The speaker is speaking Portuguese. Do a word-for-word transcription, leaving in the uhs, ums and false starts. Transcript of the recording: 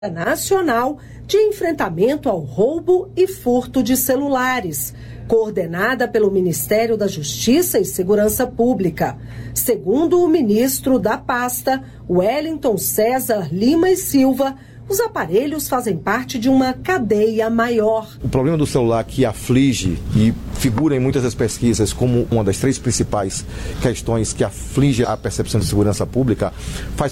Nacional de Enfrentamento ao Roubo e Furto de Celulares, coordenada pelo Ministério da Justiça e Segurança Pública. Segundo o ministro da pasta, Wellington César Lima e Silva, os aparelhos fazem parte de uma cadeia maior. O problema do celular que aflige e figura em muitas das pesquisas como uma das três principais questões que aflige a percepção de segurança pública faz